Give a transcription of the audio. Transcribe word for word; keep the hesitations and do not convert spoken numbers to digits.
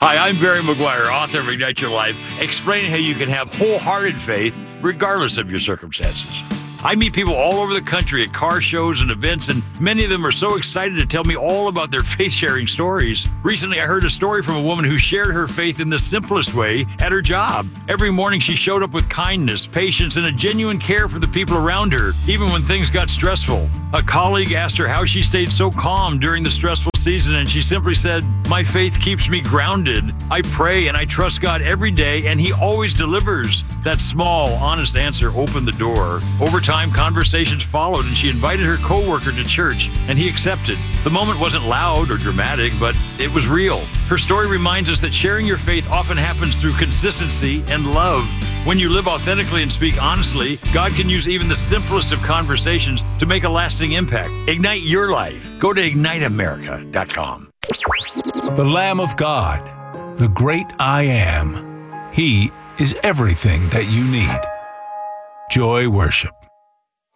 Hi, I'm Barry McGuire, author of Ignite Your Life, explaining how you can have wholehearted faith regardless of your circumstances. I meet people all over the country at car shows and events, and many of them are so excited to tell me all about their faith-sharing stories. Recently, I heard a story from a woman who shared her faith in the simplest way at her job. Every morning, she showed up with kindness, patience, and a genuine care for the people around her, even when things got stressful. A colleague asked her how she stayed so calm during the stressful season, and she simply said, "My faith keeps me grounded. I pray and I trust God every day, and He always delivers." That small, honest answer opened the door. Over time, conversations followed, and she invited her coworker to church, and he accepted. The moment wasn't loud or dramatic, but it was real. Her story reminds us that sharing your faith often happens through consistency and love. When you live authentically and speak honestly, God can use even the simplest of conversations to make a lasting impact. Ignite your life. Go to ignite america dot com. The Lamb of God, the great I Am. He is everything that you need. Joy Worship.